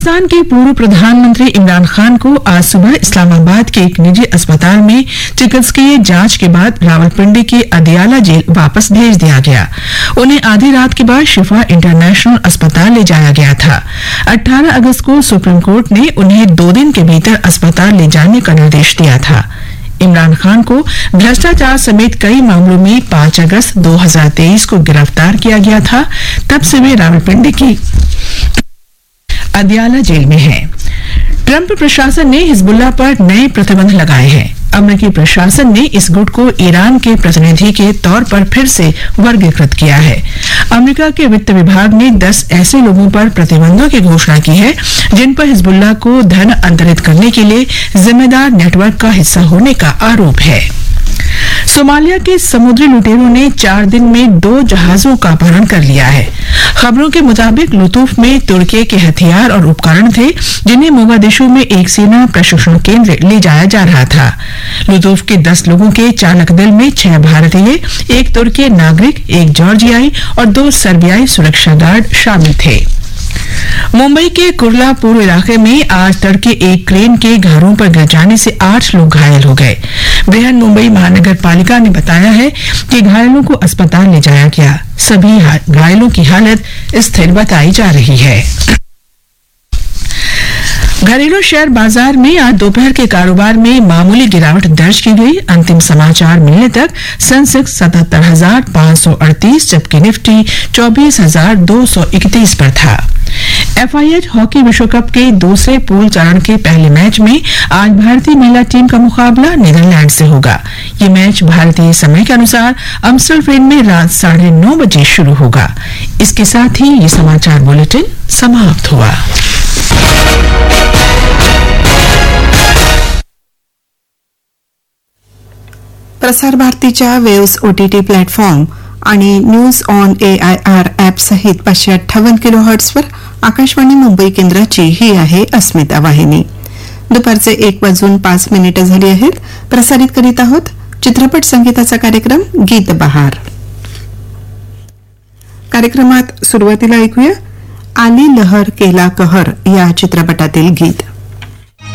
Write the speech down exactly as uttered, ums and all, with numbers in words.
पाकिस्तान के पूर्व प्रधानमंत्री इमरान खान को आज सुबह इस्लामाबाद के एक निजी अस्पताल में चिकित्सकीय जांच के बाद रावलपिंडी की अदियाला जेल वापस भेज दिया गया। उन्हें आधी रात के बाद शिफा इंटरनेशनल अस्पताल ले जाया गया था। अठारह अगस्त को सुप्रीम कोर्ट ने उन्हें दो दिन के भीतर अस्पताल ले जाने का निर्देश दिया था। इमरान खान को भ्रष्टाचार समेत कई मामलों में पांच अगस्त दो हज़ार तेईस को गिरफ्तार किया गया था। तब से वे रावलपिंडी की अदियाला जेल में है। ट्रंप प्रशासन ने हिजबुल्लाह पर नए प्रतिबंध लगाए हैं। अमेरिकी प्रशासन ने इस गुट को ईरान के प्रतिनिधि के तौर पर फिर से वर्गीकृत किया है। अमेरिका के वित्त विभाग ने दस ऐसे लोगों पर प्रतिबंधों की घोषणा की है जिन पर हिजबुल्लाह को धन अंतरित करने के लिए जिम्मेदार नेटवर्क का हिस्सा होने का आरोप है। सोमालिया के समुद्री लुटेरों ने चार दिन में दो जहाजों का अपहरण कर लिया है। खबरों के मुताबिक लुतूफ में तुर्की के हथियार और उपकरण थे जिन्हें मोगादिशु में एक सेना प्रशिक्षण केंद्र ले जाया जा रहा था। लुतूफ के दस लोगों के चालक दल में छह भारतीय, एक तुर्की नागरिक, एक जॉर्जियाई और दो सर्बियाई सुरक्षा गार्ड शामिल थे। मुंबई के कुर्ला पूर्व इलाके में आज तड़के एक क्रेन के घरों पर गिर जाने से आठ लोग घायल हो गए। बृहन मुंबई महानगर पालिका ने बताया है कि घायलों को अस्पताल ले जाया गया। सभी घायलों की हालत स्थिर बताई जा रही है। घरेलू शेयर बाजार में आज दोपहर के कारोबार में मामूली गिरावट दर्ज की गई। अंतिम समाचार मिलने तक सेंसेक्स सतहत्तर हजार पांच सौ अड़तीस जबकि निफ्टी चौबीस हजार दो सौ इकतीस पर था। एफआईएच हॉकी विश्व कप के दूसरे पूल चरण के पहले मैच में आज भारतीय महिला टीम का मुकाबला नीदरलैंड से होगा। ये मैच भारतीय समय के अनुसार अम्स्टरडैम में रात साढ़े नौ बजे शुरू होगा। इसके साथ ही ये समाचार बुलेटिन समाप्त हुआ। प्रसार भारतीच्या वेव्स ओटीटी प्लॅटफॉर्म आणि न्यूज ऑन एआयआर ॲप सहित पाचशे अठ्ठावन्न किलो हर्ट्सवर आकाशवाणी मुंबई केंद्राची ही आहे अस्मिता वाहिनी। दुपारचे एक वाजून पाच मिनिटं झाली आहेत। प्रसारित करीत आहोत चित्रपट संगीताचा कार्यक्रम गीत बहार। कार्यक्रमात सुरुवातीला ऐकूया आली लहर केला कहर या चित्रपटातील गीत।